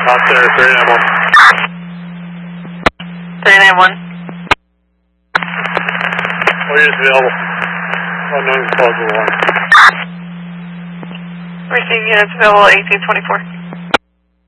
Out there, 391. 391. What is available? Unknown plausible one. Receive units available 1824.